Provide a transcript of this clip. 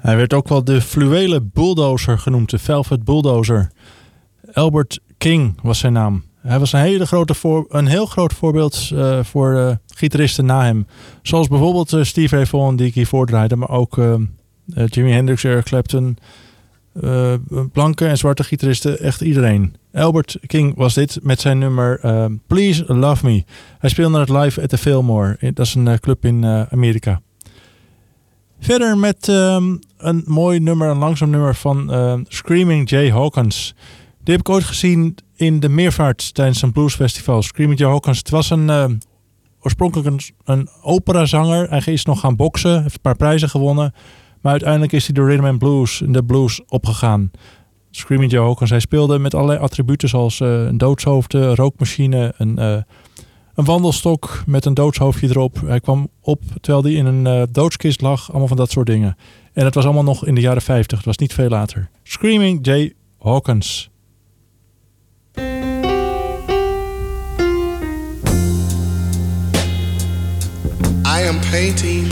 Hij werd ook wel de fluwelen bulldozer genoemd, de Velvet Bulldozer. Albert King was zijn naam. Hij was een heel groot voorbeeld voor gitaristen na hem. Zoals bijvoorbeeld Steve Ray Vaughan, die ik hier voordraaide, maar ook Jimi Hendrix, Eric Clapton, blanke en zwarte gitaristen, echt iedereen. Albert King was dit met zijn nummer Please Love Me. Hij speelde het live at the Fillmore. Dat is een club in Amerika. Verder met een mooi nummer, een langzaam nummer van Screaming Jay Hawkins. Die heb ik ooit gezien in de Meervaart tijdens een bluesfestival. Screaming Jay Hawkins. Het was oorspronkelijk een operazanger. Hij is nog gaan boksen, heeft een paar prijzen gewonnen. Maar uiteindelijk is hij de rhythm and blues, in de blues opgegaan. Screaming Jay Hawkins. Hij speelde met allerlei attributen zoals een doodshoofd, een rookmachine, een wandelstok met een doodshoofdje erop. Hij kwam op terwijl hij in een doodskist lag. Allemaal van dat soort dingen. En het was allemaal nog in de jaren 50. Het was niet veel later. Screaming Jay Hawkins. I am painting